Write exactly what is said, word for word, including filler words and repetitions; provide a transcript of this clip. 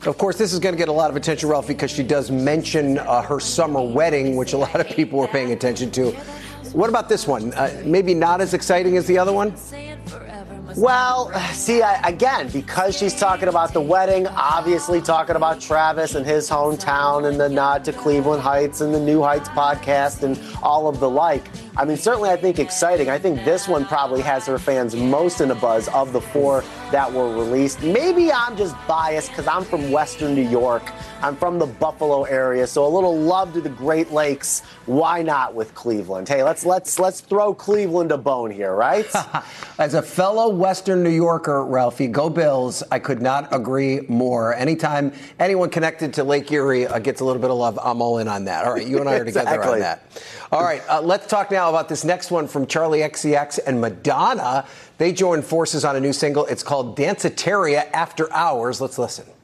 Of course, this is going to get a lot of attention, Ralphie, because she does mention uh, her summer wedding, which a lot of people were paying attention to. What about this one? Uh, maybe not as exciting as the other one? Well, see, I, again, because she's talking about the wedding, obviously talking about Travis and his hometown and the nod to Cleveland Heights and the New Heights podcast and all of the like. I mean, certainly I think exciting. I think this one probably has her fans most in a buzz of the four that were released. Maybe I'm just biased because I'm from Western New York. I'm from the Buffalo area, so a little love to the Great Lakes. Why not with Cleveland? Hey, let's let's let's throw Cleveland a bone here, right? As a fellow Western New Yorker, Ralphie, go Bills. I could not agree more. Anytime anyone connected to Lake Erie uh, gets a little bit of love, I'm all in on that. All right, you and I are together exactly. on that. All right, uh, let's talk now about this next one from Charlie X C X and Madonna. They joined forces on a new single. It's called Danceteria After Hours. Let's listen.